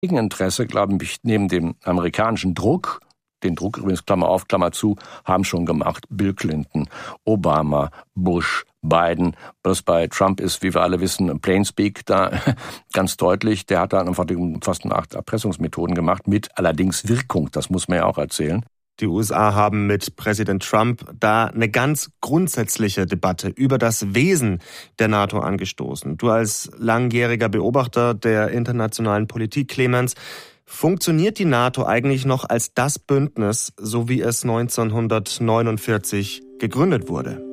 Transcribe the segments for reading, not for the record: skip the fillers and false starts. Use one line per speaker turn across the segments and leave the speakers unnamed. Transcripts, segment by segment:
Gegeninteresse, glaube ich, neben dem amerikanischen Druck, den Druck übrigens, Klammer auf, Klammer zu, haben schon gemacht Bill Clinton, Obama, Bush, Biden. Was bei Trump ist, wie wir alle wissen, Plainspeak da ganz deutlich. Der hat da einfach fast 8 Erpressungsmethoden gemacht, mit allerdings Wirkung, das muss man ja auch erzählen.
Die USA haben mit Präsident Trump da eine ganz grundsätzliche Debatte über das Wesen der NATO angestoßen. Du als langjähriger Beobachter der internationalen Politik, Clemens, funktioniert die NATO eigentlich noch als das Bündnis, so wie es 1949 gegründet wurde?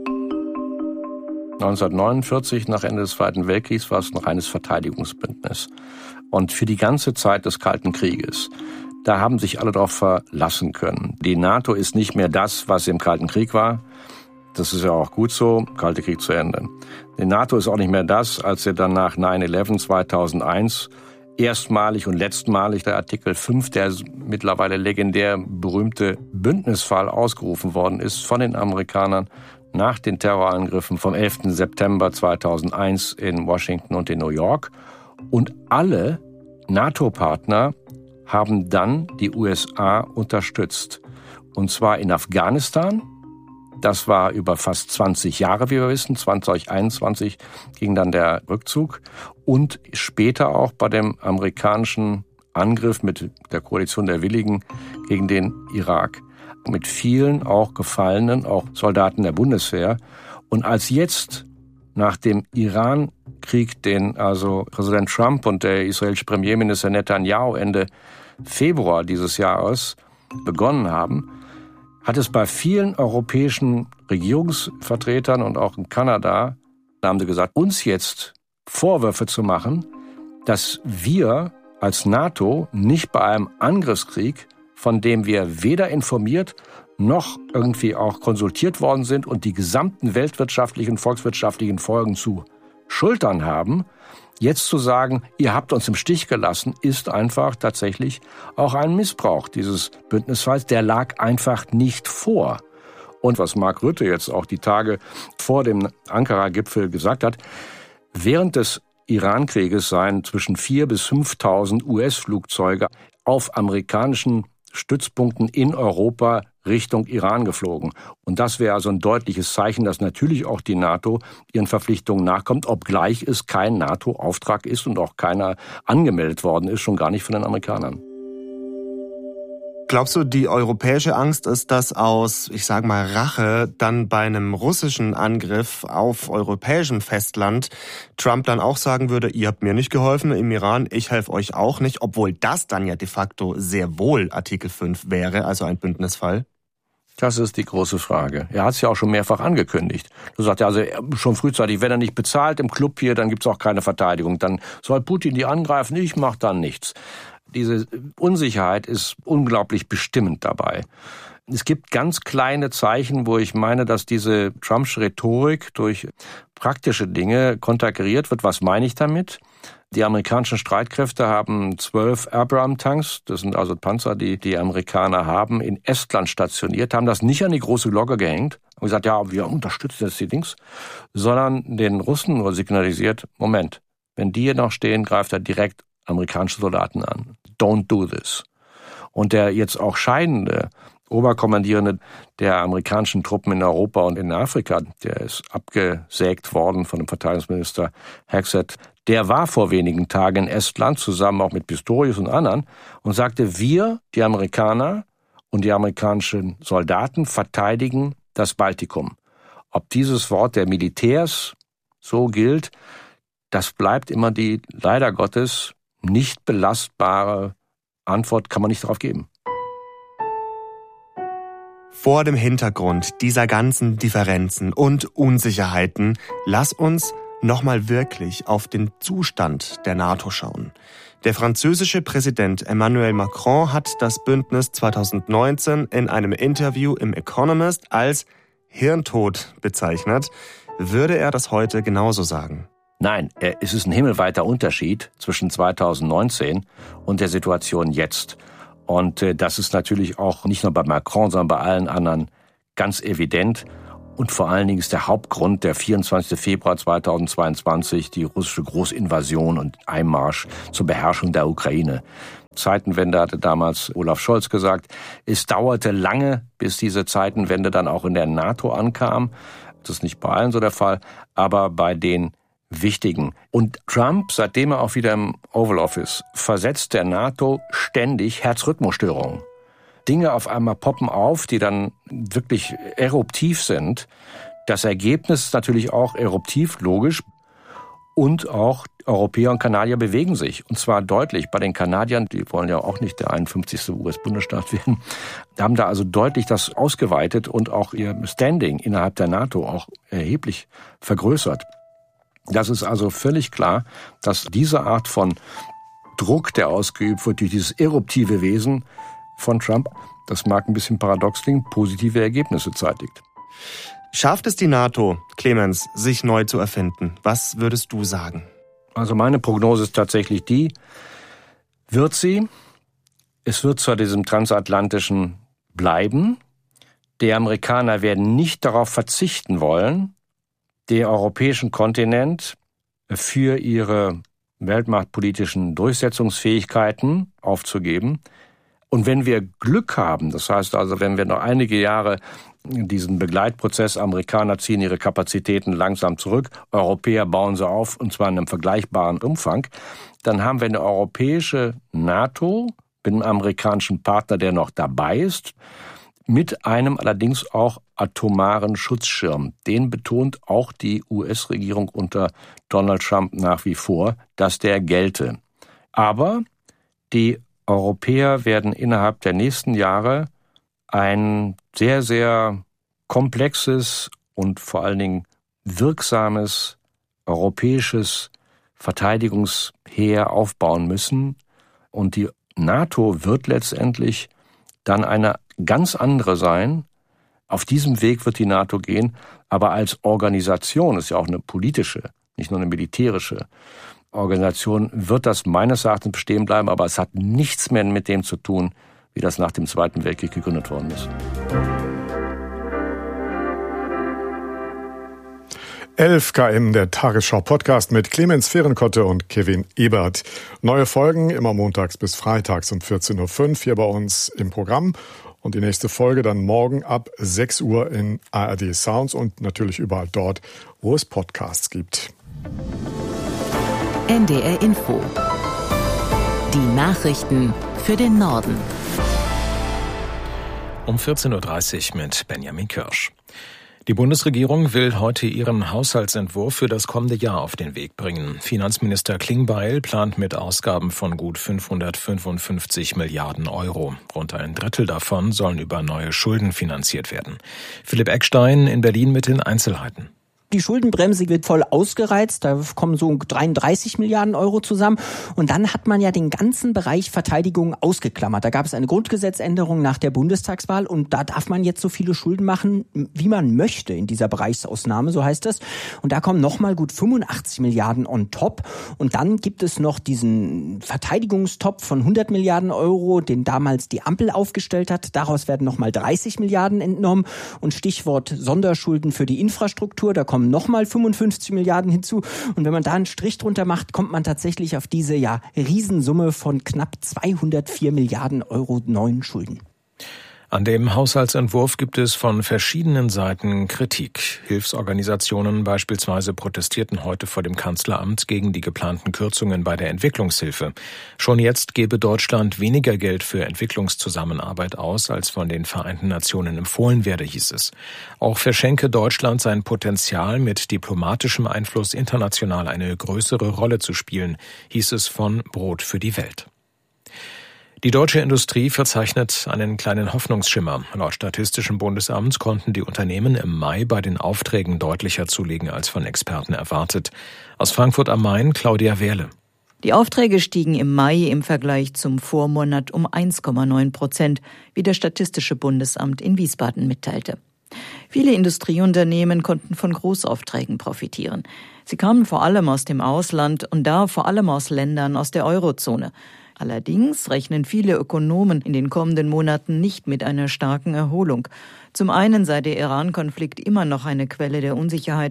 1949, nach Ende des Zweiten Weltkriegs, war es ein reines Verteidigungsbündnis. Und für die ganze Zeit des Kalten Krieges, da haben sich alle darauf verlassen können. Die NATO ist nicht mehr das, was im Kalten Krieg war. Das ist ja auch gut so, Kalter Krieg zu Ende. Die NATO ist auch nicht mehr das, als sie dann nach 9/11 2001 erstmalig und letztmalig der Artikel 5, der mittlerweile legendär berühmte Bündnisfall ausgerufen worden ist von den Amerikanern nach den Terrorangriffen vom 11. September 2001 in Washington und in New York. Und alle NATO-Partner haben dann die USA unterstützt. Und zwar in Afghanistan. Das war über fast 20 Jahre, wie wir wissen. 2021 ging dann der Rückzug. Und später auch bei dem amerikanischen Angriff mit der Koalition der Willigen gegen den Irak. Mit vielen auch Gefallenen, auch Soldaten der Bundeswehr. Und als jetzt nach dem Iran-Krieg, den also Präsident Trump und der israelische Premierminister Netanyahu Ende Februar dieses Jahres begonnen haben, hat es bei vielen europäischen Regierungsvertretern und auch in Kanada, da haben sie gesagt, uns jetzt Vorwürfe zu machen, dass wir als NATO nicht bei einem Angriffskrieg, von dem wir weder informiert noch irgendwie auch konsultiert worden sind und die gesamten weltwirtschaftlichen, volkswirtschaftlichen Folgen zu schultern haben, jetzt zu sagen, ihr habt uns im Stich gelassen, ist einfach tatsächlich auch ein Missbrauch dieses Bündnisfalls. Der lag einfach nicht vor. Und was Mark Rutte jetzt auch die Tage vor dem Ankara-Gipfel gesagt hat, während des Iran-Krieges seien zwischen 4.000 bis 5.000 US-Flugzeuge auf amerikanischen Stützpunkten in Europa Richtung Iran geflogen. Und das wäre also ein deutliches Zeichen, dass natürlich auch die NATO ihren Verpflichtungen nachkommt, obgleich es kein NATO-Auftrag ist und auch keiner angemeldet worden ist, schon gar nicht von den Amerikanern.
Glaubst du, die europäische Angst ist, dass aus, ich sage mal, Rache dann bei einem russischen Angriff auf europäischem Festland Trump dann auch sagen würde, ihr habt mir nicht geholfen im Iran, ich helfe euch auch nicht, obwohl das dann ja de facto sehr wohl Artikel 5 wäre, also ein Bündnisfall?
Das ist die große Frage. Er hat es ja auch schon mehrfach angekündigt. Du sagst ja also schon frühzeitig, wenn er nicht bezahlt im Club hier, dann gibt's auch keine Verteidigung. Dann soll Putin die angreifen, ich mach dann nichts. Diese Unsicherheit ist unglaublich bestimmend dabei. Es gibt ganz kleine Zeichen, wo ich meine, dass diese Trumpsche Rhetorik durch praktische Dinge konterkariert wird. Was meine ich damit? Die amerikanischen Streitkräfte haben 12 Abrams-Tanks, das sind also Panzer, die Amerikaner haben, in Estland stationiert, haben das nicht an die große Glocke gehängt und gesagt, ja, wir unterstützen jetzt die Dings, sondern den Russen nur signalisiert, Moment, wenn die hier noch stehen, greift er direkt amerikanische Soldaten an. Don't do this. Und der jetzt auch scheidende Oberkommandierende der amerikanischen Truppen in Europa und in Afrika, der ist abgesägt worden von dem Verteidigungsminister Hegseth, der war vor wenigen Tagen in Estland, zusammen auch mit Pistorius und anderen, und sagte, wir, die Amerikaner und die amerikanischen Soldaten, verteidigen das Baltikum. Ob dieses Wort der Militärs so gilt, das bleibt immer die, leider Gottes, nicht belastbare Antwort, kann man nicht darauf geben.
Vor dem Hintergrund dieser ganzen Differenzen und Unsicherheiten, lass uns nochmal wirklich auf den Zustand der NATO schauen. Der französische Präsident Emmanuel Macron hat das Bündnis 2019 in einem Interview im Economist als Hirntod bezeichnet. Würde er das heute genauso sagen?
Nein, es ist ein himmelweiter Unterschied zwischen 2019 und der Situation jetzt. Und das ist natürlich auch nicht nur bei Macron, sondern bei allen anderen ganz evident. Und vor allen Dingen ist der Hauptgrund der 24. Februar 2022 die russische Großinvasion und Einmarsch zur Beherrschung der Ukraine. Zeitenwende, hatte damals Olaf Scholz gesagt. Es dauerte lange, bis diese Zeitenwende dann auch in der NATO ankam. Das ist nicht bei allen so der Fall, aber bei den wichtigen. Und Trump, seitdem er auch wieder im Oval Office, versetzt der NATO ständig Herzrhythmusstörungen. Dinge auf einmal poppen auf, die dann wirklich eruptiv sind. Das Ergebnis ist natürlich auch eruptiv, logisch. Und auch Europäer und Kanadier bewegen sich. Und zwar deutlich. Bei den Kanadiern, die wollen ja auch nicht der 51. US-Bundesstaat werden, haben da also deutlich das ausgeweitet und auch ihr Standing innerhalb der NATO auch erheblich vergrößert. Das ist also völlig klar, dass diese Art von Druck, der ausgeübt wird durch dieses eruptive Wesen von Trump, das mag ein bisschen paradox klingen, positive Ergebnisse zeitigt.
Schafft es die NATO, Clemens, sich neu zu erfinden? Was würdest du sagen?
Also meine Prognose ist tatsächlich die, wird sie. Es wird zwar diesem transatlantischen bleiben. Die Amerikaner werden nicht darauf verzichten wollen, den europäischen Kontinent für ihre weltmachtpolitischen Durchsetzungsfähigkeiten aufzugeben. Und wenn wir Glück haben, das heißt also, wenn wir noch einige Jahre diesen Begleitprozess, Amerikaner ziehen ihre Kapazitäten langsam zurück, Europäer bauen sie auf, und zwar in einem vergleichbaren Umfang, dann haben wir eine europäische NATO mit einem amerikanischen Partner, der noch dabei ist, mit einem allerdings auch atomaren Schutzschirm. Den betont auch die US-Regierung unter Donald Trump nach wie vor, dass der gelte. Aber die Europäer werden innerhalb der nächsten Jahre ein sehr, sehr komplexes und vor allen Dingen wirksames europäisches Verteidigungsheer aufbauen müssen. Und die NATO wird letztendlich dann eine ganz andere sein. Auf diesem Weg wird die NATO gehen, aber als Organisation, ist ja auch eine politische, nicht nur eine militärische Organisation, wird das meines Erachtens bestehen bleiben, aber es hat nichts mehr mit dem zu tun, wie das nach dem Zweiten Weltkrieg gegründet worden ist.
11 km, der Tagesschau-Podcast mit Clemens Fehrenkotte und Kevin Ebert. Neue Folgen immer montags bis freitags um 14.05 Uhr hier bei uns im Programm. Und die nächste Folge dann morgen ab 6 Uhr in ARD Sounds und natürlich überall dort, wo es Podcasts gibt.
NDR Info. Die Nachrichten für den Norden.
Um 14.30 Uhr mit Benjamin Kirsch. Die Bundesregierung will heute ihren Haushaltsentwurf für das kommende Jahr auf den Weg bringen. Finanzminister Klingbeil plant mit Ausgaben von gut 555 Milliarden Euro. Rund ein Drittel davon sollen über neue Schulden finanziert werden. Philipp Eckstein in Berlin mit den Einzelheiten.
Die Schuldenbremse wird voll ausgereizt, da kommen so 33 Milliarden Euro zusammen. Und dann hat man ja den ganzen Bereich Verteidigung ausgeklammert. Da gab es eine Grundgesetzänderung nach der Bundestagswahl und da darf man jetzt so viele Schulden machen, wie man möchte in dieser Bereichsausnahme, so heißt das. Und da kommen nochmal gut 85 Milliarden on top. Und dann gibt es noch diesen Verteidigungstopf von 100 Milliarden Euro, den damals die Ampel aufgestellt hat. Daraus werden nochmal 30 Milliarden entnommen. Und Stichwort Sonderschulden für die Infrastruktur, da kommen nochmal 55 Milliarden hinzu. Und wenn man da einen Strich drunter macht, kommt man tatsächlich auf diese Riesensumme von knapp 204 Milliarden Euro neuen Schulden.
An dem Haushaltsentwurf gibt es von verschiedenen Seiten Kritik. Hilfsorganisationen beispielsweise protestierten heute vor dem Kanzleramt gegen die geplanten Kürzungen bei der Entwicklungshilfe. Schon jetzt gebe Deutschland weniger Geld für Entwicklungszusammenarbeit aus, als von den Vereinten Nationen empfohlen werde, hieß es. Auch verschenke Deutschland sein Potenzial, mit diplomatischem Einfluss international eine größere Rolle zu spielen, hieß es von Brot für die Welt. Die deutsche Industrie verzeichnet einen kleinen Hoffnungsschimmer. Laut Statistischem Bundesamt konnten die Unternehmen im Mai bei den Aufträgen deutlicher zulegen als von Experten erwartet. Aus Frankfurt am Main, Claudia Wehrle.
Die Aufträge stiegen im Mai im Vergleich zum Vormonat um 1,9%, wie das Statistische Bundesamt in Wiesbaden mitteilte. Viele Industrieunternehmen konnten von Großaufträgen profitieren. Sie kamen vor allem aus dem Ausland und da vor allem aus Ländern aus der Eurozone. Allerdings rechnen viele Ökonomen in den kommenden Monaten nicht mit einer starken Erholung. Zum einen sei der Iran-Konflikt immer noch eine Quelle der Unsicherheit,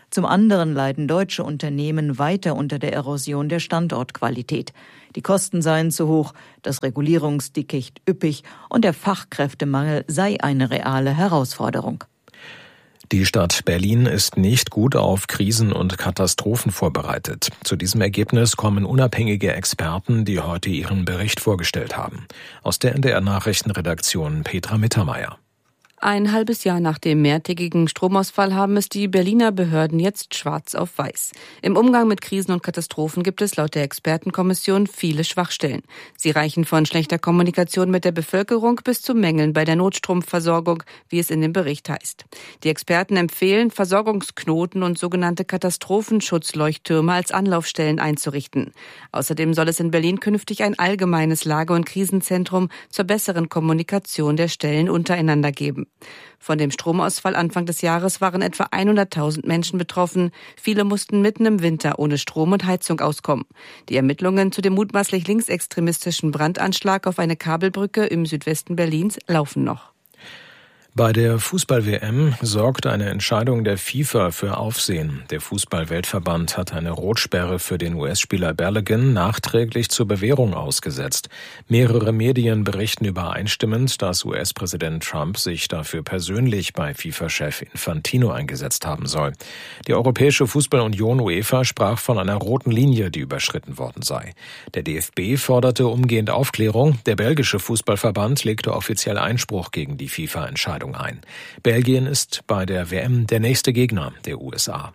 Zum anderen leiden deutsche Unternehmen weiter unter der Erosion der Standortqualität. Die Kosten seien zu hoch, das Regulierungsdickicht üppig und der Fachkräftemangel sei eine reale Herausforderung.
Die Stadt Berlin ist nicht gut auf Krisen und Katastrophen vorbereitet. Zu diesem Ergebnis kommen unabhängige Experten, die heute ihren Bericht vorgestellt haben. Aus der NDR-Nachrichtenredaktion Petra Mittermeier.
Ein halbes Jahr nach dem mehrtägigen Stromausfall haben es die Berliner Behörden jetzt schwarz auf weiß. Im Umgang mit Krisen und Katastrophen gibt es laut der Expertenkommission viele Schwachstellen. Sie reichen von schlechter Kommunikation mit der Bevölkerung bis zu Mängeln bei der Notstromversorgung, wie es in dem Bericht heißt. Die Experten empfehlen, Versorgungsknoten und sogenannte Katastrophenschutzleuchttürme als Anlaufstellen einzurichten. Außerdem soll es in Berlin künftig ein allgemeines Lage- und Krisenzentrum zur besseren Kommunikation der Stellen untereinander geben. Von dem Stromausfall Anfang des Jahres waren etwa 100.000 Menschen betroffen. Viele mussten mitten im Winter ohne Strom und Heizung auskommen. Die Ermittlungen zu dem mutmaßlich linksextremistischen Brandanschlag auf eine Kabelbrücke im Südwesten Berlins laufen noch.
Bei der Fußball-WM sorgt eine Entscheidung der FIFA für Aufsehen. Der Fußball-Weltverband hat eine Rotsperre für den US-Spieler Balogun nachträglich zur Bewährung ausgesetzt. Mehrere Medien berichten übereinstimmend, dass US-Präsident Trump sich dafür persönlich bei FIFA-Chef Infantino eingesetzt haben soll. Die Europäische Fußball-Union UEFA sprach von einer roten Linie, die überschritten worden sei. Der DFB forderte umgehend Aufklärung. Der belgische Fußballverband legte offiziell Einspruch gegen die FIFA-Entscheidung ein. Belgien ist bei der WM der nächste Gegner der USA.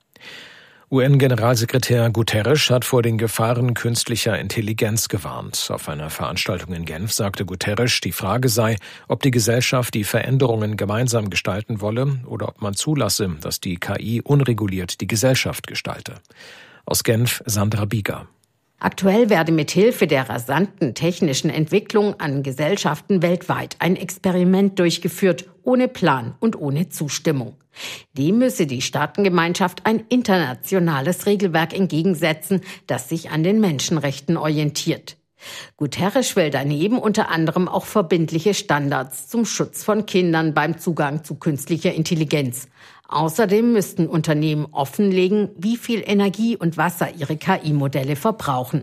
UN-Generalsekretär Guterres hat vor den Gefahren künstlicher Intelligenz gewarnt. Auf einer Veranstaltung in Genf sagte Guterres, die Frage sei, ob die Gesellschaft die Veränderungen gemeinsam gestalten wolle oder ob man zulasse, dass die KI unreguliert die Gesellschaft gestalte. Aus Genf Sandra Bieger.
Aktuell werde mithilfe der rasanten technischen Entwicklung an Gesellschaften weltweit ein Experiment durchgeführt, ohne Plan und ohne Zustimmung. Dem müsse die Staatengemeinschaft ein internationales Regelwerk entgegensetzen, das sich an den Menschenrechten orientiert. Guterres will daneben unter anderem auch verbindliche Standards zum Schutz von Kindern beim Zugang zu künstlicher Intelligenz. Außerdem müssten Unternehmen offenlegen, wie viel Energie und Wasser ihre KI-Modelle verbrauchen.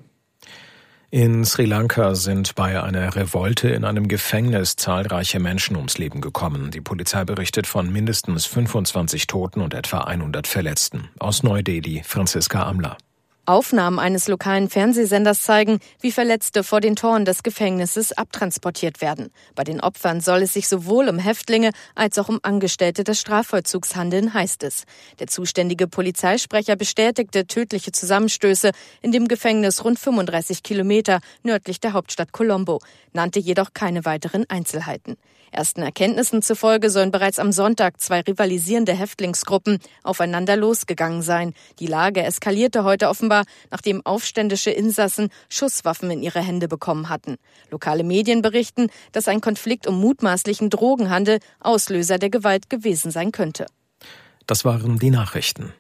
In Sri Lanka sind bei einer Revolte in einem Gefängnis zahlreiche Menschen ums Leben gekommen. Die Polizei berichtet von mindestens 25 Toten und etwa 100 Verletzten. Aus Neu-Delhi, Franziska Amler.
Aufnahmen eines lokalen Fernsehsenders zeigen, wie Verletzte vor den Toren des Gefängnisses abtransportiert werden. Bei den Opfern soll es sich sowohl um Häftlinge als auch um Angestellte des Strafvollzugs handeln, heißt es. Der zuständige Polizeisprecher bestätigte tödliche Zusammenstöße in dem Gefängnis rund 35 Kilometer nördlich der Hauptstadt Colombo, nannte jedoch keine weiteren Einzelheiten. Ersten Erkenntnissen zufolge sollen bereits am Sonntag 2 rivalisierende Häftlingsgruppen aufeinander losgegangen sein. Die Lage eskalierte heute offenbar, nachdem aufständische Insassen Schusswaffen in ihre Hände bekommen hatten. Lokale Medien berichten, dass ein Konflikt um mutmaßlichen Drogenhandel Auslöser der Gewalt gewesen sein könnte.
Das waren die Nachrichten.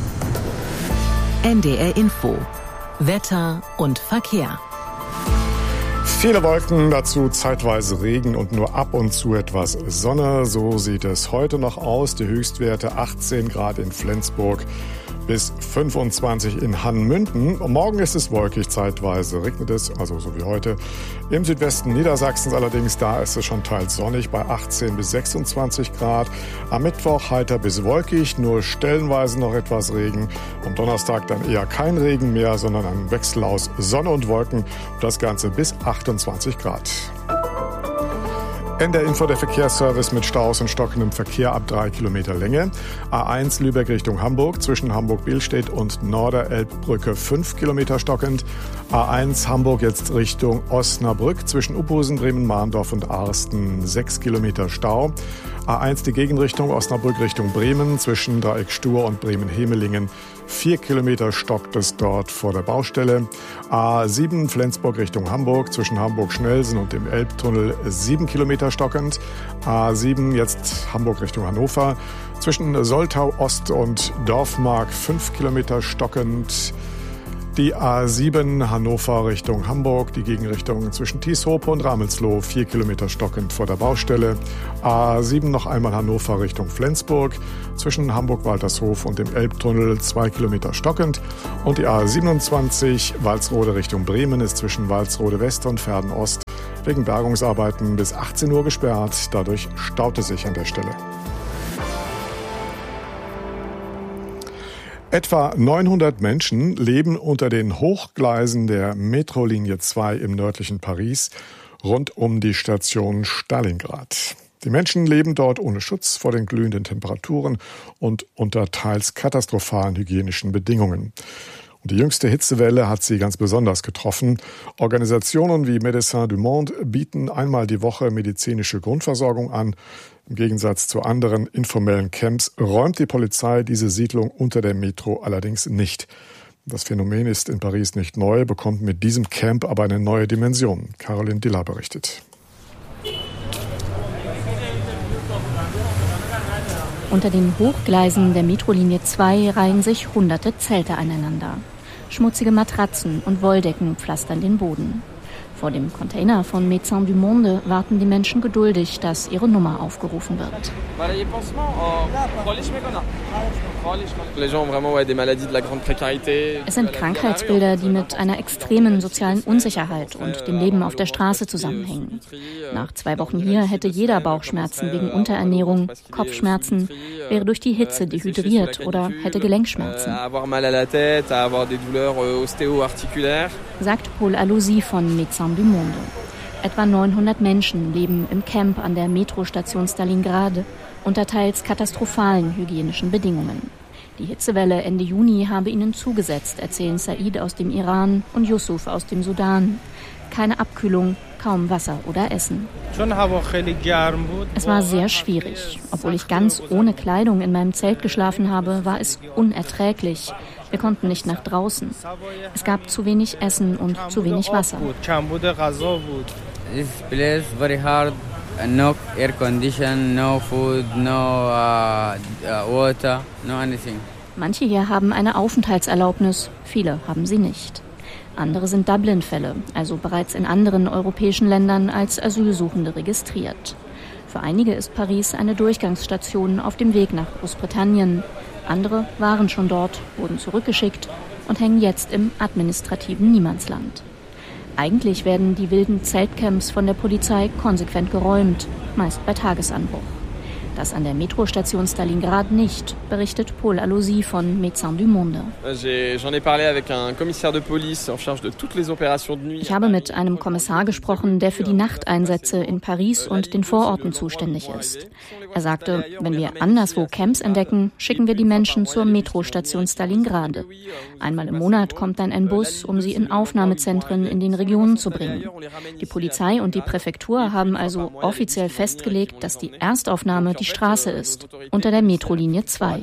NDR Info. Wetter und Verkehr.
Viele Wolken, dazu zeitweise Regen und nur ab und zu etwas Sonne. So sieht es heute noch aus. Die Höchstwerte 18 Grad in Flensburg bis 25 in Hannmünden. Morgen ist es wolkig, zeitweise regnet es, also so wie heute. Im Südwesten Niedersachsens allerdings, da ist es schon teils sonnig bei 18 bis 26 Grad. Am Mittwoch heiter bis wolkig, nur stellenweise noch etwas Regen. Am Donnerstag dann eher kein Regen mehr, sondern ein Wechsel aus Sonne und Wolken. Das Ganze bis 28 Grad. NDR Info, der Verkehrsservice mit Staus und stockendem Verkehr ab 3 Kilometer Länge. A1 Lübeck Richtung Hamburg zwischen Hamburg-Billstedt und Norderelbbrücke 5 Kilometer stockend. A1 Hamburg jetzt Richtung Osnabrück zwischen Uphusen, Bremen-Mahndorf und Arsten 6 Kilometer Stau. A1 die Gegenrichtung Osnabrück Richtung Bremen zwischen Dreieck Stur und Bremen-Hemelingen 4 Kilometer stockt es dort vor der Baustelle. A7 Flensburg Richtung Hamburg zwischen Hamburg-Schnelsen und dem Elbtunnel 7 Kilometer stockend. A7 jetzt Hamburg Richtung Hannover zwischen Soltau Ost und Dorfmark 5 Kilometer stockend. Die A7 Hannover Richtung Hamburg, die Gegenrichtung zwischen Tieshope und Ramelsloh, 4 Kilometer stockend vor der Baustelle. A7 noch einmal Hannover Richtung Flensburg, zwischen Hamburg-Waltershof und dem Elbtunnel 2 Kilometer stockend. Und die A27 Walsrode Richtung Bremen ist zwischen Walsrode West und Verden Ost wegen Bergungsarbeiten bis 18 Uhr gesperrt. Dadurch staute sich an der Stelle. Etwa 900 Menschen leben unter den Hochgleisen der Metrolinie 2 im nördlichen Paris rund um die Station Stalingrad. Die Menschen leben dort ohne Schutz vor den glühenden Temperaturen und unter teils katastrophalen hygienischen Bedingungen. Und die jüngste Hitzewelle hat sie ganz besonders getroffen. Organisationen wie Médecins du Monde bieten einmal die Woche medizinische Grundversorgung an. Im Gegensatz zu anderen informellen Camps räumt die Polizei diese Siedlung unter der Metro allerdings nicht. Das Phänomen ist in Paris nicht neu, bekommt mit diesem Camp aber eine neue Dimension. Caroline Diller berichtet.
Unter den Hochgleisen der Metrolinie 2 reihen sich hunderte Zelte aneinander. Schmutzige Matratzen und Wolldecken pflastern den Boden. Vor dem Container von Médecins du Monde warten die Menschen geduldig, dass ihre Nummer aufgerufen wird. Es sind Krankheitsbilder, die mit einer extremen sozialen Unsicherheit und dem Leben auf der Straße zusammenhängen. Nach 2 Wochen hier hätte jeder Bauchschmerzen wegen Unterernährung, Kopfschmerzen, wäre durch die Hitze dehydriert oder hätte Gelenkschmerzen. Sagt Paul Aloisi von Médecins du Monde. Etwa 900 Menschen leben im Camp an der Metrostation Stalingrad unter teils katastrophalen hygienischen Bedingungen. Die Hitzewelle Ende Juni habe ihnen zugesetzt, erzählen Said aus dem Iran und Yusuf aus dem Sudan. Keine Abkühlung, kaum Wasser oder Essen. Es war sehr schwierig. Obwohl ich ganz ohne Kleidung in meinem Zelt geschlafen habe, war es unerträglich. Wir konnten nicht nach draußen. Es gab zu wenig Essen und zu wenig Wasser.
This place very hard. No air condition, no food, no water, no anything.
Manche hier haben eine Aufenthaltserlaubnis, viele haben sie nicht. Andere sind Dublin-Fälle, also bereits in anderen europäischen Ländern als Asylsuchende registriert. Für einige ist Paris eine Durchgangsstation auf dem Weg nach Großbritannien. Andere waren schon dort, wurden zurückgeschickt und hängen jetzt im administrativen Niemandsland. Eigentlich werden die wilden Zeltcamps von der Polizei konsequent geräumt, meist bei Tagesanbruch. Das an der Metrostation Stalingrad nicht, berichtet Paul Aloisi von Médecins du Monde. Ich habe mit einem Kommissar gesprochen, der für die Nachteinsätze in Paris und den Vororten zuständig ist. Er sagte, wenn wir anderswo Camps entdecken, schicken wir die Menschen zur Metrostation Stalingrad. Einmal im Monat kommt dann ein Bus, um sie in Aufnahmezentren in den Regionen zu bringen. Die Polizei und die Präfektur haben also offiziell festgelegt, dass die Erstaufnahme die Straße ist, unter der Metrolinie 2.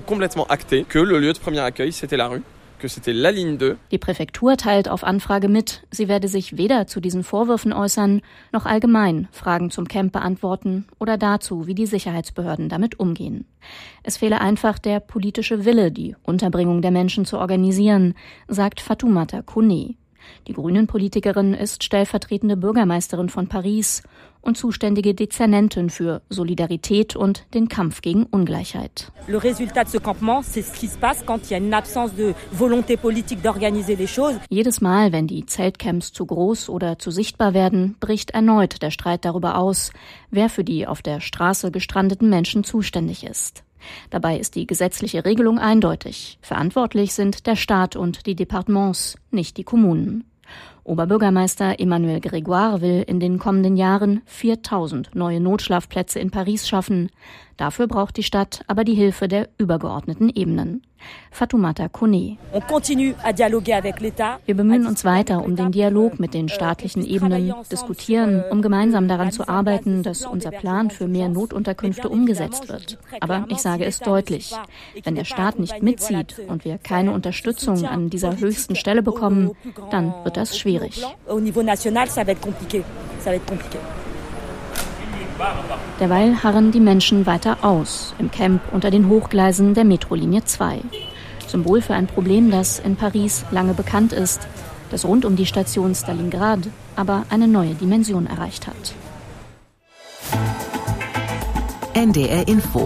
Die Präfektur teilt auf Anfrage mit, sie werde sich weder zu diesen Vorwürfen äußern, noch allgemein Fragen zum Camp beantworten oder dazu, wie die Sicherheitsbehörden damit umgehen. Es fehle einfach der politische Wille, die Unterbringung der Menschen zu organisieren, sagt Fatoumata Kone. Die Grünen-Politikerin ist stellvertretende Bürgermeisterin von Paris und zuständige Dezernentin für Solidarität und den Kampf gegen Ungleichheit.
Le résultat de ce campement, c'est ce qui se passe quand il y a une absence de volonté politique d'organiser les choses.
Jedes Mal, wenn die Zeltcamps zu groß oder zu sichtbar werden, bricht erneut der Streit darüber aus, wer für die auf der Straße gestrandeten Menschen zuständig ist. Dabei ist die gesetzliche Regelung eindeutig. Verantwortlich sind der Staat und die Departements, nicht die Kommunen. Oberbürgermeister Emmanuel Grégoire will in den kommenden Jahren 4.000 neue Notschlafplätze in Paris schaffen. Dafür braucht die Stadt aber die Hilfe der übergeordneten Ebenen. Fatoumata Kone. Wir bemühen uns weiter um den Dialog mit den staatlichen Ebenen, diskutieren, um gemeinsam daran zu arbeiten, dass unser Plan für mehr Notunterkünfte umgesetzt wird. Aber ich sage es deutlich, wenn der Staat nicht mitzieht und wir keine Unterstützung an dieser höchsten Stelle bekommen, dann wird das schwierig. Derweil harren die Menschen weiter aus, im Camp unter den Hochgleisen der Metrolinie 2. Symbol für ein Problem, das in Paris lange bekannt ist, das rund um die Station Stalingrad aber eine neue Dimension erreicht hat.
NDR Info.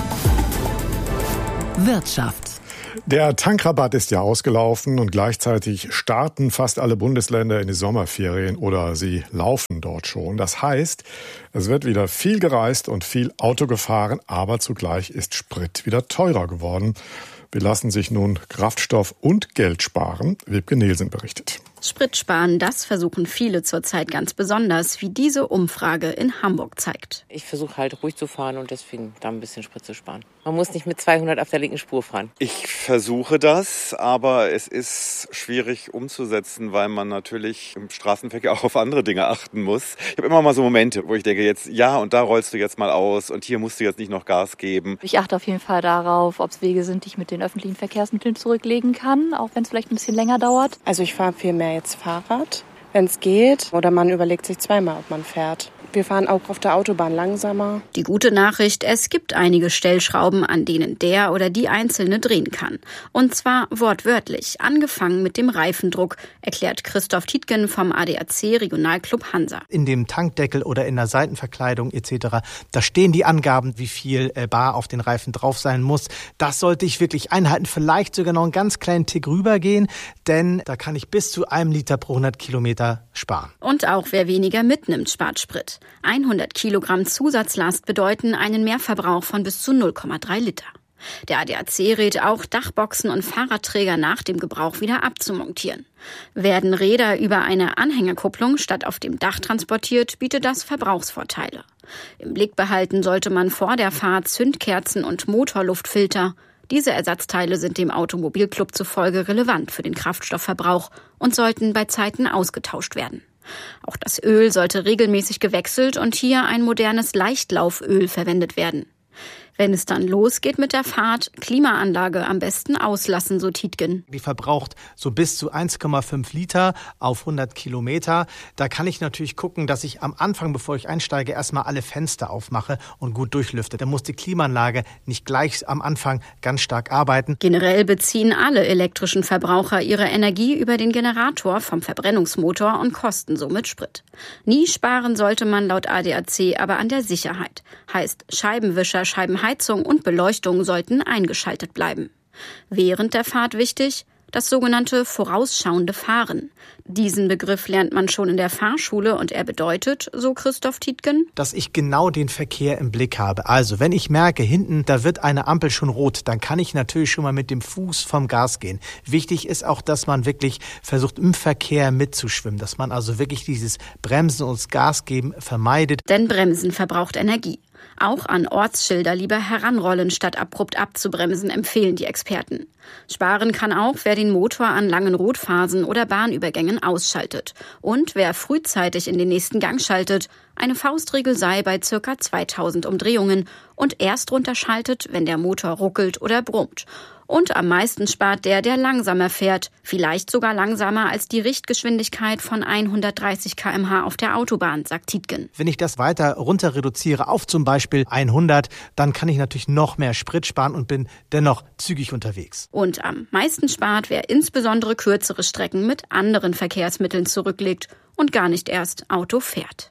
Wirtschaft.
Der Tankrabatt ist ja ausgelaufen und gleichzeitig starten fast alle Bundesländer in die Sommerferien oder sie laufen dort schon. Das heißt, es wird wieder viel gereist und viel Auto gefahren, aber zugleich ist Sprit wieder teurer geworden. Wie lassen sich nun Kraftstoff und Geld sparen? Wiebke Nielsen berichtet.
Sprit sparen, das versuchen viele zurzeit ganz besonders, wie diese Umfrage in Hamburg zeigt.
Ich versuche halt ruhig zu fahren und deswegen da ein bisschen Sprit zu sparen. Man muss nicht mit 200 auf der linken Spur fahren.
Ich versuche das, aber es ist schwierig umzusetzen, weil man natürlich im Straßenverkehr auch auf andere Dinge achten muss. Ich habe immer mal so Momente, wo ich denke, jetzt ja, und da rollst du jetzt mal aus und hier musst du jetzt nicht noch Gas geben.
Ich achte auf jeden Fall darauf, ob es Wege sind, die ich mit den öffentlichen Verkehrsmitteln zurücklegen kann, auch wenn es vielleicht ein bisschen länger dauert.
Also ich fahre viel mehr jetzt Fahrrad, wenn es geht, oder man überlegt sich zweimal, ob man fährt. Wir fahren auch auf der Autobahn langsamer.
Die gute Nachricht, es gibt einige Stellschrauben, an denen der oder die Einzelne drehen kann. Und zwar wortwörtlich, angefangen mit dem Reifendruck, erklärt Christoph Tietgen vom ADAC Regionalclub Hansa.
In dem Tankdeckel oder in der Seitenverkleidung etc., da stehen die Angaben, wie viel Bar auf den Reifen drauf sein muss. Das sollte ich wirklich einhalten, vielleicht sogar noch einen ganz kleinen Tick rübergehen, denn da kann ich bis zu 1 Liter pro 100 Kilometer sparen.
Und auch wer weniger mitnimmt, spart Sprit. 100 Kilogramm Zusatzlast bedeuten einen Mehrverbrauch von bis zu 0,3 Liter. Der ADAC rät auch, Dachboxen und Fahrradträger nach dem Gebrauch wieder abzumontieren. Werden Räder über eine Anhängerkupplung statt auf dem Dach transportiert, bietet das Verbrauchsvorteile. Im Blick behalten sollte man vor der Fahrt Zündkerzen und Motorluftfilter. Diese Ersatzteile sind dem Automobilclub zufolge relevant für den Kraftstoffverbrauch und sollten bei Zeiten ausgetauscht werden. Auch das Öl sollte regelmäßig gewechselt und hier ein modernes Leichtlauföl verwendet werden. Wenn es dann losgeht mit der Fahrt, Klimaanlage am besten auslassen, so Tietgen.
Die verbraucht so bis zu 1,5 Liter auf 100 Kilometer. Da kann ich natürlich gucken, dass ich am Anfang, bevor ich einsteige, erstmal alle Fenster aufmache und gut durchlüfte. Da muss die Klimaanlage nicht gleich am Anfang ganz stark arbeiten.
Generell beziehen alle elektrischen Verbraucher ihre Energie über den Generator vom Verbrennungsmotor und kosten somit Sprit. Nie sparen sollte man laut ADAC aber an der Sicherheit. Heißt, Scheibenwischer, Scheibenheizung und Beleuchtung sollten eingeschaltet bleiben. Während der Fahrt wichtig, das sogenannte vorausschauende Fahren. Diesen Begriff lernt man schon in der Fahrschule und er bedeutet, so Christoph Tietgen,
dass ich genau den Verkehr im Blick habe. Also wenn ich merke, hinten, da wird eine Ampel schon rot, dann kann ich natürlich schon mal mit dem Fuß vom Gas gehen. Wichtig ist auch, dass man wirklich versucht, im Verkehr mitzuschwimmen, dass man also wirklich dieses Bremsen und das Gas geben vermeidet.
Denn Bremsen verbraucht Energie. Auch an Ortsschilder lieber heranrollen, statt abrupt abzubremsen, empfehlen die Experten. Sparen kann auch, wer den Motor an langen Rotphasen oder Bahnübergängen ausschaltet. Und wer frühzeitig in den nächsten Gang schaltet. Eine Faustregel sei bei ca. 2000 Umdrehungen und erst runterschaltet, wenn der Motor ruckelt oder brummt. Und am meisten spart der langsamer fährt, vielleicht sogar langsamer als die Richtgeschwindigkeit von 130 km/h auf der Autobahn, sagt Tietgen.
Wenn ich das weiter runter reduziere auf zum Beispiel 100, dann kann ich natürlich noch mehr Sprit sparen und bin dennoch zügig unterwegs.
Und am meisten spart, wer insbesondere kürzere Strecken mit anderen Verkehrsmitteln zurücklegt und gar nicht erst Auto fährt.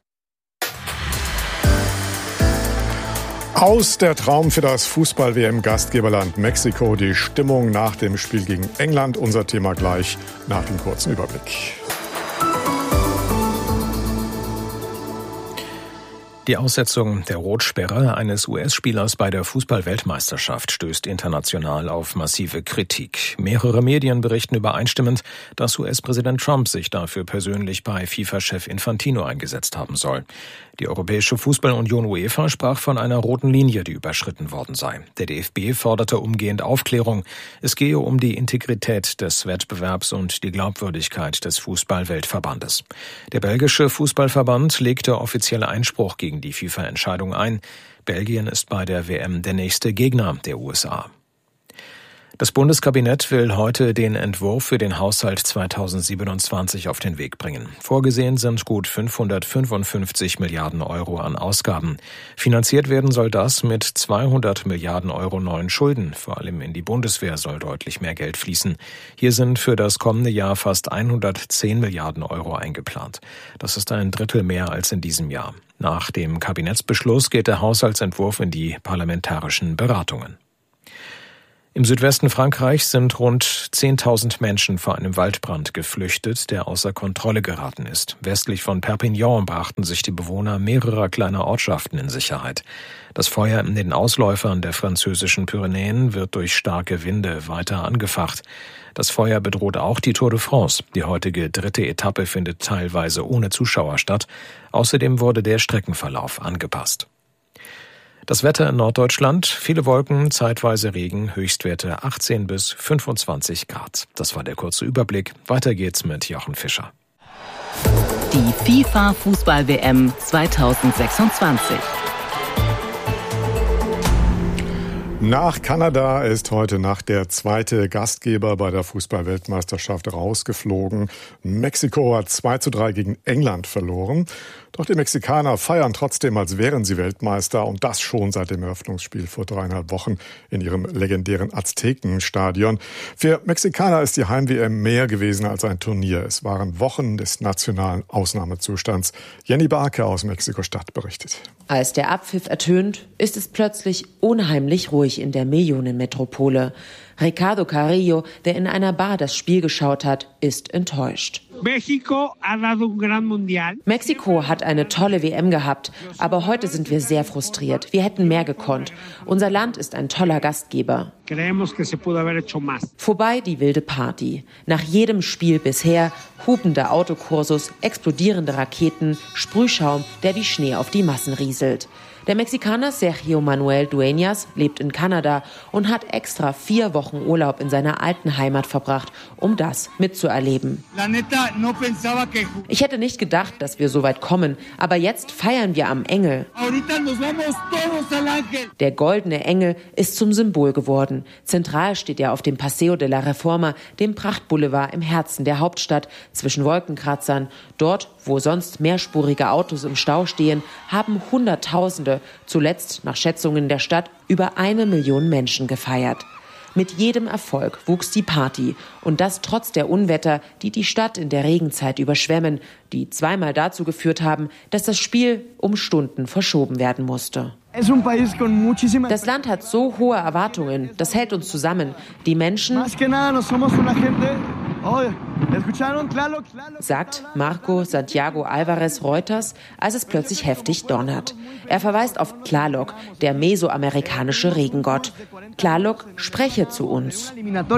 Aus der Traum für das Fußball-WM-Gastgeberland Mexiko, die Stimmung nach dem Spiel gegen England. Unser Thema gleich nach dem kurzen Überblick.
Die Aussetzung der Rotsperre eines US-Spielers bei der Fußball-Weltmeisterschaft stößt international auf massive Kritik. Mehrere Medien berichten übereinstimmend, dass US-Präsident Trump sich dafür persönlich bei FIFA-Chef Infantino eingesetzt haben soll. Die Europäische Fußball-Union UEFA sprach von einer roten Linie, die überschritten worden sei. Der DFB forderte umgehend Aufklärung. Es gehe um die Integrität des Wettbewerbs und die Glaubwürdigkeit des Fußball-Weltverbandes. Der belgische Fußballverband legte offizielle Einspruch gegen die FIFA-Entscheidung ein. Belgien ist bei der WM der nächste Gegner der USA. Das Bundeskabinett will heute den Entwurf für den Haushalt 2027 auf den Weg bringen. Vorgesehen sind gut 555 Milliarden Euro an Ausgaben. Finanziert werden soll das mit 200 Milliarden Euro neuen Schulden. Vor allem in die Bundeswehr soll deutlich mehr Geld fließen. Hier sind für das kommende Jahr fast 110 Milliarden Euro eingeplant. Das ist ein Drittel mehr als in diesem Jahr. Nach dem Kabinettsbeschluss geht der Haushaltsentwurf in die parlamentarischen Beratungen. Im Südwesten Frankreichs sind rund 10.000 Menschen vor einem Waldbrand geflüchtet, der außer Kontrolle geraten ist. Westlich von Perpignan brachten sich die Bewohner mehrerer kleiner Ortschaften in Sicherheit. Das Feuer in den Ausläufern der französischen Pyrenäen wird durch starke Winde weiter angefacht. Das Feuer bedroht auch die Tour de France. Die heutige 3. Etappe findet teilweise ohne Zuschauer statt. Außerdem wurde der Streckenverlauf angepasst. Das Wetter in Norddeutschland, viele Wolken, zeitweise Regen, Höchstwerte 18 bis 25 Grad. Das war der kurze Überblick. Weiter geht's mit Jochen Fischer.
Die FIFA-Fußball-WM 2026.
Nach Kanada ist heute Nacht der zweite Gastgeber bei der Fußball-Weltmeisterschaft rausgeflogen. Mexiko hat 2:3 gegen England verloren. Doch die Mexikaner feiern trotzdem, als wären sie Weltmeister, und das schon seit dem Eröffnungsspiel vor 3,5 Wochen in ihrem legendären Aztekenstadion. Für Mexikaner ist die Heim-WM mehr gewesen als ein Turnier. Es waren Wochen des nationalen Ausnahmezustands. Jenny Barke aus Mexiko-Stadt berichtet.
Als der Abpfiff ertönt, ist es plötzlich unheimlich ruhig in der Millionenmetropole. Ricardo Carrillo, der in einer Bar das Spiel geschaut hat, ist enttäuscht. Mexiko hat eine tolle WM gehabt, aber heute sind wir sehr frustriert. Wir hätten mehr gekonnt. Unser Land ist ein toller Gastgeber. Vorbei die wilde Party. Nach jedem Spiel bisher hupender Autokursus, explodierende Raketen, Sprühschaum, der wie Schnee auf die Massen rieselt. Der Mexikaner Sergio Manuel Dueñas lebt in Kanada und hat extra 4 Wochen Urlaub in seiner alten Heimat verbracht, um das mitzuerleben. Ich hätte nicht gedacht, dass wir so weit kommen, aber jetzt feiern wir am Engel. Der goldene Engel ist zum Symbol geworden. Zentral steht er auf dem Paseo de la Reforma, dem Prachtboulevard im Herzen der Hauptstadt, zwischen Wolkenkratzern. Dort, wo sonst mehrspurige Autos im Stau stehen, haben Hunderttausende, zuletzt nach Schätzungen der Stadt, über 1 Million Menschen gefeiert. Mit jedem Erfolg wuchs die Party, und das trotz der Unwetter, die die Stadt in der Regenzeit überschwemmen, die zweimal dazu geführt haben, dass das Spiel um Stunden verschoben werden musste. Das Land hat so hohe Erwartungen, das hält uns zusammen. Die Menschen, sagt Marco Santiago Alvarez Reuters, als es plötzlich heftig donnert. Er verweist auf Tlaloc, der mesoamerikanische Regengott. Tlaloc spreche zu uns.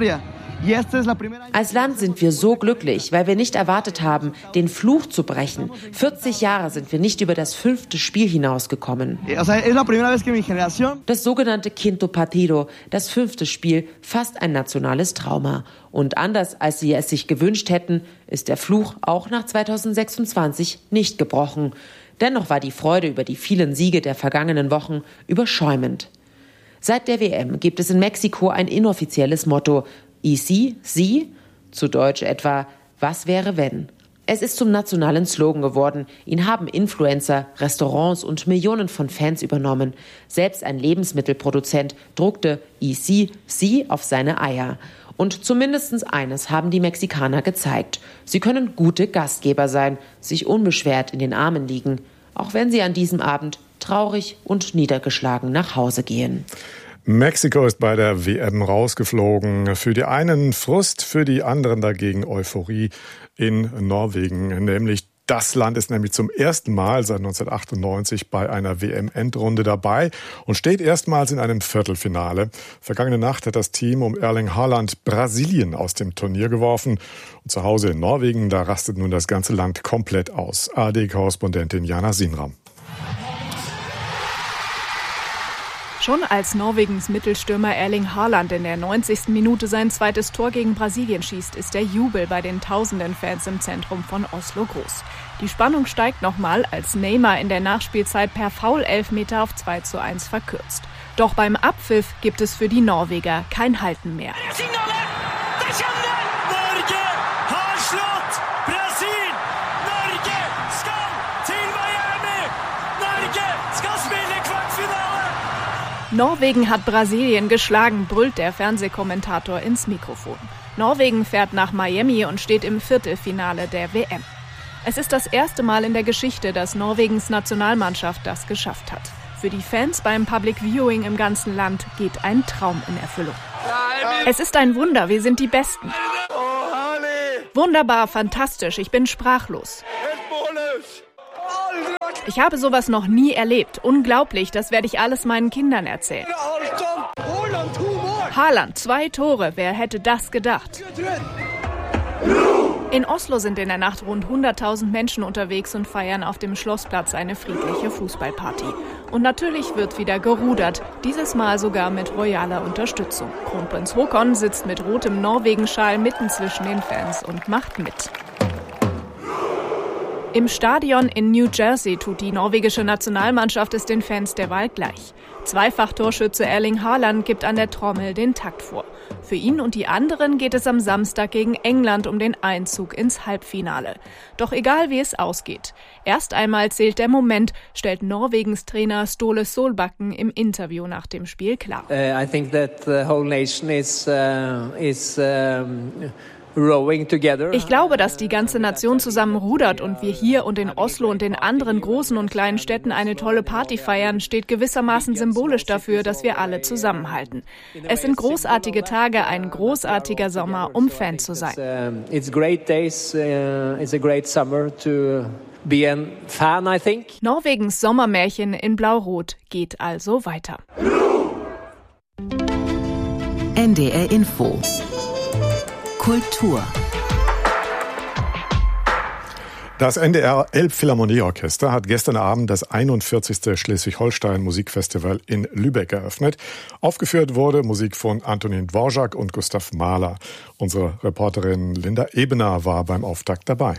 Als Land sind wir so glücklich, weil wir nicht erwartet haben, den Fluch zu brechen. 40 Jahre sind wir nicht über das 5. Spiel hinausgekommen. Das sogenannte Quinto Partido, das 5. Spiel, fast ein nationales Trauma. Und anders als sie es sich gewünscht hätten, ist der Fluch auch nach 2026 nicht gebrochen. Dennoch war die Freude über die vielen Siege der vergangenen Wochen überschäumend. Seit der WM gibt es in Mexiko ein inoffizielles Motto: ¿Y si? Zu Deutsch etwa: Was wäre wenn? Es ist zum nationalen Slogan geworden. Ihn haben Influencer, Restaurants und Millionen von Fans übernommen. Selbst ein Lebensmittelproduzent druckte «Y si» auf seine Eier. Und zumindest eines haben die Mexikaner gezeigt: Sie können gute Gastgeber sein, sich unbeschwert in den Armen liegen, auch wenn sie an diesem Abend traurig und niedergeschlagen nach Hause gehen.
Mexiko ist bei der WM rausgeflogen. Für die einen Frust, für die anderen dagegen Euphorie in Norwegen. Das Land ist nämlich zum ersten Mal seit 1998 bei einer WM-Endrunde dabei und steht erstmals in einem Viertelfinale. Vergangene Nacht hat das Team um Erling Haaland Brasilien aus dem Turnier geworfen. Und zu Hause in Norwegen, da rastet nun das ganze Land komplett aus. ARD-Korrespondentin Jana Sinram.
Schon als Norwegens Mittelstürmer Erling Haaland in der 90. Minute sein zweites Tor gegen Brasilien schießt, ist der Jubel bei den tausenden Fans im Zentrum von Oslo groß. Die Spannung steigt nochmal, als Neymar in der Nachspielzeit per Foul-Elfmeter auf 2:1 verkürzt. Doch beim Abpfiff gibt es für die Norweger kein Halten mehr. Norwegen hat Brasilien geschlagen, brüllt der Fernsehkommentator ins Mikrofon. Norwegen fährt nach Miami und steht im Viertelfinale der WM. Es ist das erste Mal in der Geschichte, dass Norwegens Nationalmannschaft das geschafft hat. Für die Fans beim Public Viewing im ganzen Land geht ein Traum in Erfüllung. Es ist ein Wunder, wir sind die Besten. Wunderbar, fantastisch, ich bin sprachlos. Ich habe sowas noch nie erlebt. Unglaublich, das werde ich alles meinen Kindern erzählen. Haaland, 2 Tore, wer hätte das gedacht? In Oslo sind in der Nacht rund 100.000 Menschen unterwegs und feiern auf dem Schlossplatz eine friedliche Fußballparty. Und natürlich wird wieder gerudert, dieses Mal sogar mit royaler Unterstützung. Kronprinz Haakon sitzt mit rotem Norwegenschal mitten zwischen den Fans und macht mit. Im Stadion in New Jersey tut die norwegische Nationalmannschaft es den Fans derweil gleich. Zweifach-Torschütze Erling Haaland gibt an der Trommel den Takt vor. Für ihn und die anderen geht es am Samstag gegen England um den Einzug ins Halbfinale. Doch egal wie es ausgeht, erst einmal zählt der Moment, stellt Norwegens Trainer Ståle Solbakken im Interview nach dem Spiel klar.
I think that the whole nation is
Ich glaube, dass die ganze Nation zusammen rudert und wir hier und in Oslo und in anderen großen und kleinen Städten eine tolle Party feiern, steht gewissermaßen symbolisch dafür, dass wir alle zusammenhalten. Es sind großartige Tage, ein großartiger Sommer, um Fan zu sein.
It's great days, it's a great summer to be a fan, I think.
Norwegens Sommermärchen in Blau-Rot geht also weiter.
NDR Info Kultur.
Das NDR Elbphilharmonieorchester hat gestern Abend das 41. Schleswig-Holstein Musikfestival in Lübeck eröffnet. Aufgeführt wurde Musik von Antonin Dvorak und Gustav Mahler. Unsere Reporterin Linda Ebener war beim Auftakt dabei.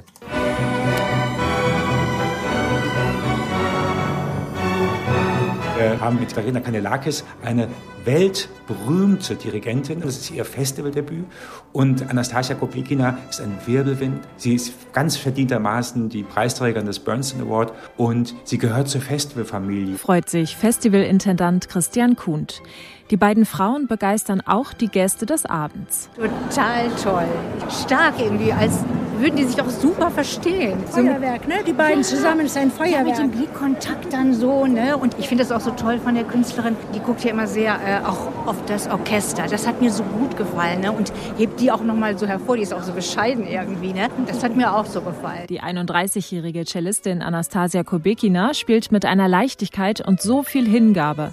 Wir haben mit Verena Kanellakis eine weltberühmte Dirigentin. Das ist ihr Festivaldebüt. Und Anastasia Koplikina ist ein Wirbelwind. Sie ist ganz verdientermaßen die Preisträgerin des Bernstein Award. Und sie gehört zur Festivalfamilie.
Freut sich Festivalintendant Christian Kuhnt. Die beiden Frauen begeistern auch die Gäste des Abends.
Total toll. Stark irgendwie, als würden die sich auch super verstehen.
Feuerwerk, ne? Die beiden zusammen ist ein Feuerwerk.
Ja, mit dem Blickkontakt dann so, ne? Und ich finde das auch so toll von der Künstlerin. Die guckt ja immer sehr auch auf das Orchester. Das hat mir so gut gefallen, ne? Und hebt die auch nochmal so hervor. Die ist auch so bescheiden irgendwie, ne? Das hat mir auch so gefallen.
Die 31-jährige Cellistin Anastasia Koplikina spielt mit einer Leichtigkeit und so viel Hingabe.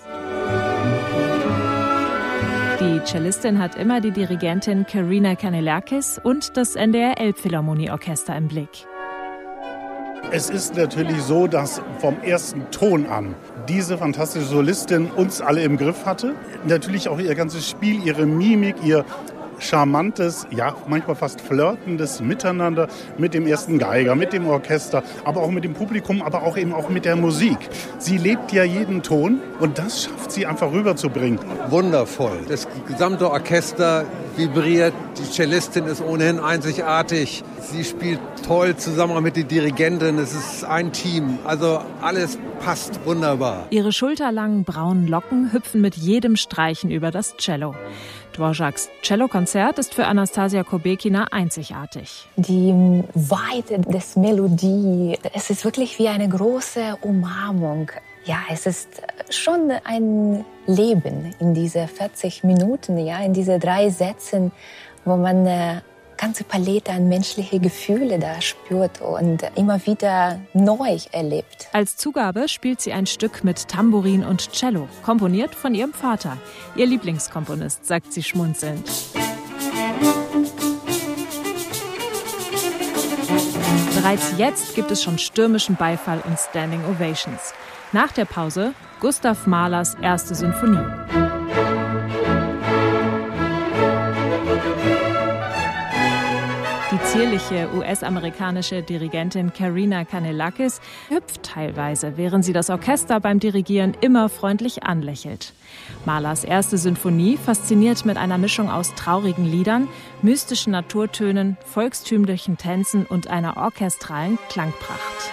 Die Cellistin hat immer die Dirigentin Verena Kanellakis und das NDR Elbphilharmonieorchester im Blick.
Es ist natürlich so, dass vom ersten Ton an diese fantastische Solistin uns alle im Griff hatte. Natürlich auch ihr ganzes Spiel, ihre Mimik, ihr charmantes, ja manchmal fast flirtendes Miteinander mit dem ersten Geiger, mit dem Orchester, aber auch mit dem Publikum, aber auch eben auch mit der Musik. Sie lebt ja jeden Ton und das schafft sie einfach rüberzubringen.
Wundervoll. Das gesamte Orchester vibriert, die Cellistin ist ohnehin einzigartig. Sie spielt toll zusammen mit der Dirigentin, es ist ein Team, also alles passt wunderbar.
Ihre schulterlangen braunen Locken hüpfen mit jedem Streichen über das Cello. Dvoraks Cellokonzert ist für Anastasia Koplikina einzigartig.
Die Weite des Melodie, es ist wirklich wie eine große Umarmung. Ja, es ist schon ein Leben in diese 40 Minuten, ja, in diese 3 Sätzen, wo man eine ganze Palette an menschliche Gefühle da spürt und immer wieder neu erlebt.
Als Zugabe spielt sie ein Stück mit Tambourin und Cello, komponiert von ihrem Vater. Ihr Lieblingskomponist, sagt sie schmunzelnd. Bereits jetzt gibt es schon stürmischen Beifall und Standing Ovations. Nach der Pause Gustav Mahlers erste Sinfonie. Die zierliche US-amerikanische Dirigentin Karina Kanellakis hüpft teilweise, während sie das Orchester beim Dirigieren immer freundlich anlächelt. Mahlers erste Sinfonie fasziniert mit einer Mischung aus traurigen Liedern, mystischen Naturtönen, volkstümlichen Tänzen und einer orchestralen Klangpracht.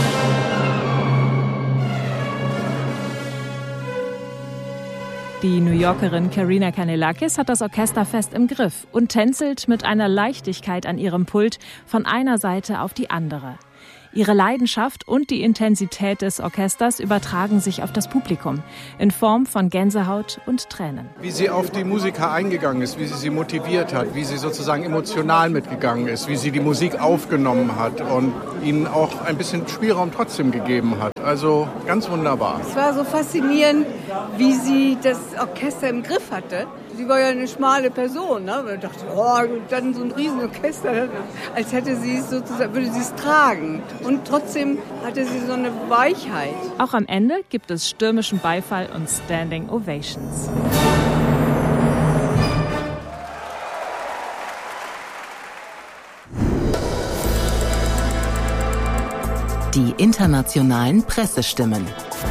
Die New Yorkerin Karina Kanellakis hat das Orchester fest im Griff und tänzelt mit einer Leichtigkeit an ihrem Pult von einer Seite auf die andere. Ihre Leidenschaft und die Intensität des Orchesters übertragen sich auf das Publikum in Form von Gänsehaut und Tränen.
Wie sie auf die Musiker eingegangen ist, wie sie motiviert hat, wie sie sozusagen emotional mitgegangen ist, wie sie die Musik aufgenommen hat und ihnen auch ein bisschen Spielraum trotzdem gegeben hat. Also ganz wunderbar.
Es war so faszinierend, wie sie das Orchester im Griff hatte. Sie war ja eine schmale Person, ne? Man dachte, dann so ein Riesenorchester, als hätte sie es sozusagen, würde sie es tragen. Und trotzdem hatte sie so eine Weichheit.
Auch am Ende gibt es stürmischen Beifall und Standing Ovations.
Die internationalen Pressestimmen.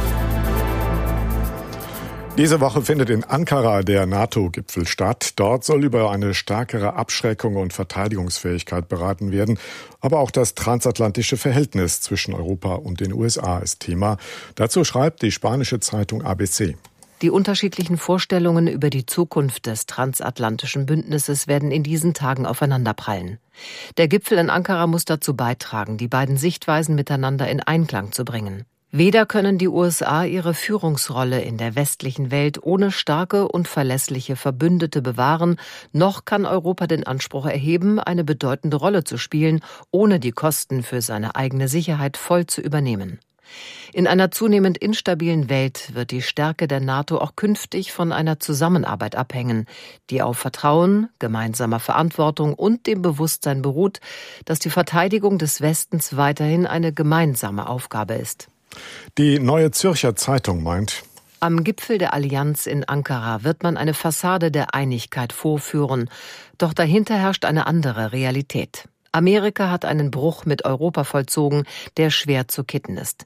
Diese Woche findet in Ankara der NATO-Gipfel statt. Dort soll über eine stärkere Abschreckung und Verteidigungsfähigkeit beraten werden. Aber auch das transatlantische Verhältnis zwischen Europa und den USA ist Thema. Dazu schreibt die spanische Zeitung ABC.
Die unterschiedlichen Vorstellungen über die Zukunft des transatlantischen Bündnisses werden in diesen Tagen aufeinanderprallen. Der Gipfel in Ankara muss dazu beitragen, die beiden Sichtweisen miteinander in Einklang zu bringen. Weder können die USA ihre Führungsrolle in der westlichen Welt ohne starke und verlässliche Verbündete bewahren, noch kann Europa den Anspruch erheben, eine bedeutende Rolle zu spielen, ohne die Kosten für seine eigene Sicherheit voll zu übernehmen. In einer zunehmend instabilen Welt wird die Stärke der NATO auch künftig von einer Zusammenarbeit abhängen, die auf Vertrauen, gemeinsamer Verantwortung und dem Bewusstsein beruht, dass die Verteidigung des Westens weiterhin eine gemeinsame Aufgabe ist.
Die Neue Zürcher Zeitung meint:
Am Gipfel der Allianz in Ankara wird man eine Fassade der Einigkeit vorführen, doch dahinter herrscht eine andere Realität. Amerika hat einen Bruch mit Europa vollzogen, der schwer zu kitten ist.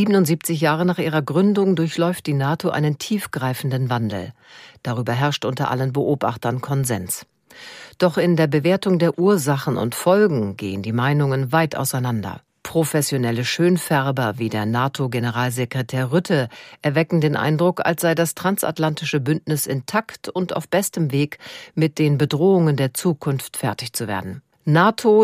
77 Jahre nach ihrer Gründung durchläuft die NATO einen tiefgreifenden Wandel. Darüber herrscht unter allen Beobachtern Konsens. Doch in der Bewertung der Ursachen und Folgen gehen die Meinungen weit auseinander. Professionelle Schönfärber wie der NATO-Generalsekretär Rutte erwecken den Eindruck, als sei das transatlantische Bündnis intakt und auf bestem Weg, mit den Bedrohungen der Zukunft fertig zu werden. NATO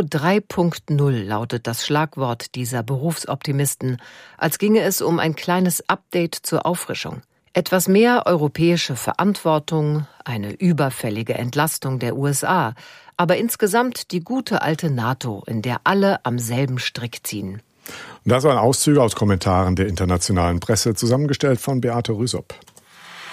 3.0 lautet das Schlagwort dieser Berufsoptimisten, als ginge es um ein kleines Update zur Auffrischung. Etwas mehr europäische Verantwortung, eine überfällige Entlastung der USA, aber insgesamt die gute alte NATO, in der alle am selben Strick ziehen.
Das waren Auszüge aus Kommentaren der internationalen Presse, zusammengestellt von Beate Rüsop.